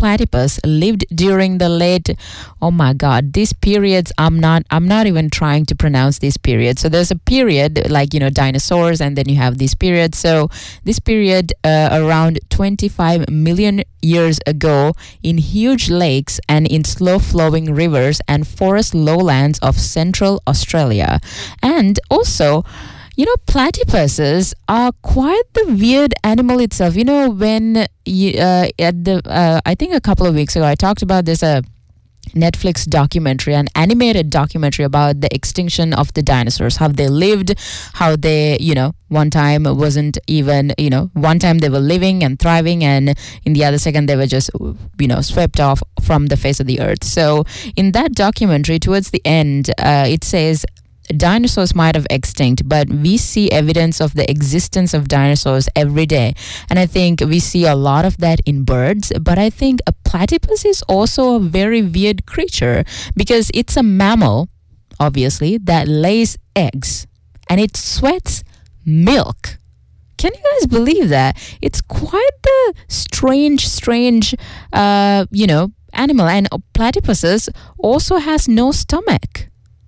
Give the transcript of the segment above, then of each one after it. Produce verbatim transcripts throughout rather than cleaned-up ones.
platypus lived during the late, oh my God, these periods, I'm not, I'm not even trying to pronounce these periods. So there's a period like, you know, dinosaurs, and then you have these periods. So this period uh, around twenty-five million years ago in huge lakes and in slow-flowing rivers and forest lowlands of central Australia. And also, you know, platypuses are quite the weird animal itself. You know, when you, uh, at the, uh, I think a couple of weeks ago, I talked about this uh, Netflix documentary, an animated documentary about the extinction of the dinosaurs, how they lived, how they, you know, one time wasn't even, you know, one time they were living and thriving, and in the other second they were just, you know, swept off from the face of the earth. So in that documentary, towards the end, uh, it says, dinosaurs might have extinct, but we see evidence of the existence of dinosaurs every day. And I think we see a lot of that in birds, but I think a platypus is also a very weird creature because it's a mammal, obviously, that lays eggs and it sweats milk. Can you guys believe that? It's quite the strange, strange, uh, you know, animal. And platypuses also has no stomach.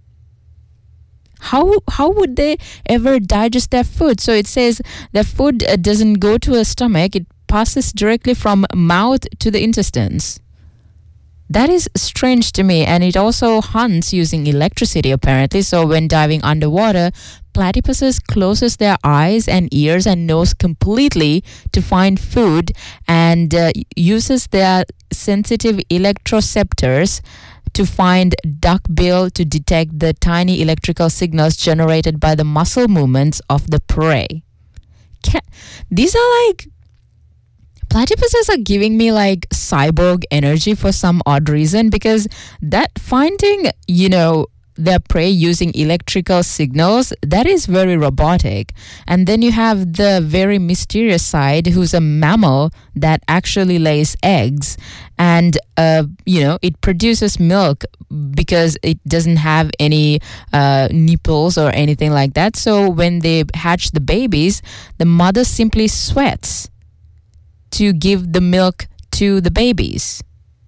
How how would they ever digest their food? So it says their food uh, doesn't go to a stomach. It passes directly from mouth to the intestines. That is strange to me. And it also hunts using electricity, apparently. So when diving underwater, platypuses closes their eyes and ears and nose completely to find food, and uh, uses their sensitive electroceptors to find duckbill to detect the tiny electrical signals generated by the muscle movements of the prey. Can, these are like, platypuses are giving me like cyborg energy for some odd reason, because that finding, you know, their prey using electrical signals, that is very robotic. And then you have the very mysterious side, who's a mammal that actually lays eggs, and uh, you know, it produces milk because it doesn't have any uh, nipples or anything like that. So when they hatch the babies, the mother simply sweats to give the milk to the babies.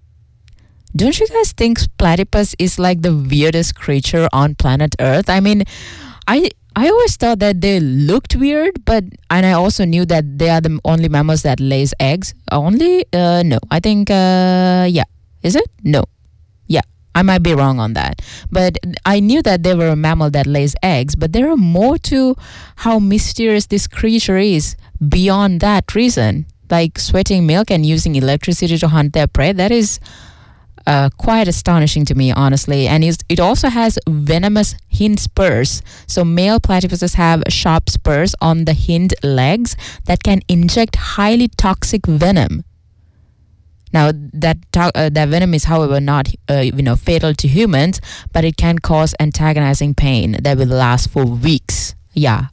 Don't you guys think platypus is like the weirdest creature on planet Earth? I mean, I I always thought that they looked weird, but, and I also knew that they are the only mammals that lays eggs. Only? Uh, no. I think, uh, yeah. Is it? No. Yeah. I might be wrong on that. But I knew that they were a mammal that lays eggs, but there are more to how mysterious this creature is beyond that reason. Like sweating milk and using electricity to hunt their prey. That is Uh, quite astonishing to me, honestly. And it also has venomous hind spurs. So male platypuses have sharp spurs on the hind legs that can inject highly toxic venom. Now, that to- uh, that venom is, however, not uh, you know fatal to humans, but it can cause antagonizing pain that will last for weeks. Yeah,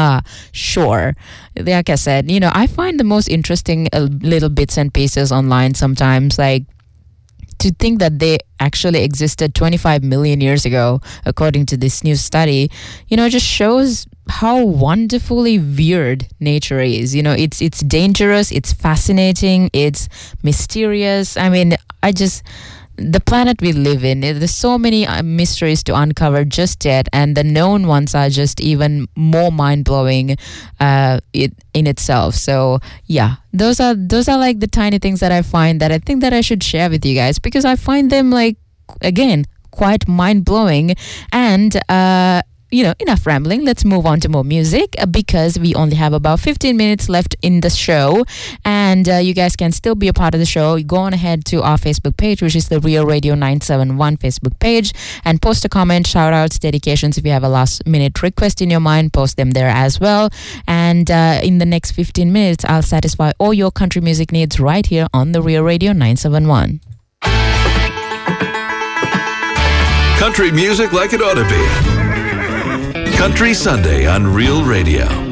sure. Like I said, you know, I find the most interesting uh, little bits and pieces online sometimes, like, to think that they actually existed twenty-five million years ago, according to this new study, you know, just shows how wonderfully weird nature is. You know, it's it's dangerous, it's fascinating, it's mysterious. I mean, I just, the planet we live in, there's so many mysteries to uncover just yet, and the known ones are just even more mind-blowing uh, it, in itself. So yeah, those are those are like the tiny things that I find that I think that I should share with you guys, because I find them, like, again, quite mind-blowing. And uh you know, enough rambling. Let's move on to more music, uh, because we only have about fifteen minutes left in the show. And uh, you guys can still be a part of the show. Go on ahead to our Facebook page, which is the Real Radio nine seven one Facebook page, and post a comment, shout outs, dedications. If you have a last minute request in your mind, post them there as well. And uh, in the next fifteen minutes, I'll satisfy all your country music needs right here on the Real Radio nine seven one. Country music like it ought to be. Country Sunday on Real Radio.